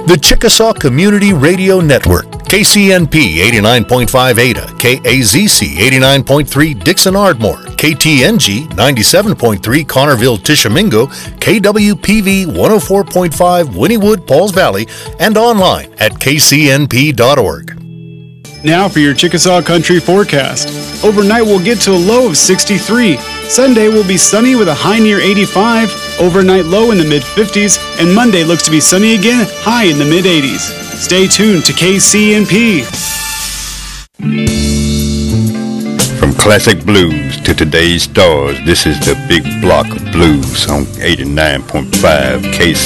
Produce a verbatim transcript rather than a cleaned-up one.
The Chickasaw Community Radio Network, K C N P eighty-nine point five Ada, K A Z C eighty-nine point three Dixon Ardmore, K T N G ninety-seven point three Connerville Tishomingo, K W P V one oh four point five Wynnewood Pauls Valley, and online at k c n p dot org. Now for your Chickasaw Country forecast. Overnight we'll get to a low of sixty-three. Sunday will be sunny with a high near eighty-five. Overnight low in the mid fifties. And Monday looks to be sunny again, high in the mid eighties. Stay tuned to K C N P. From classic blues to today's stars, this is the Big Block of Blues on eighty-nine point five K C.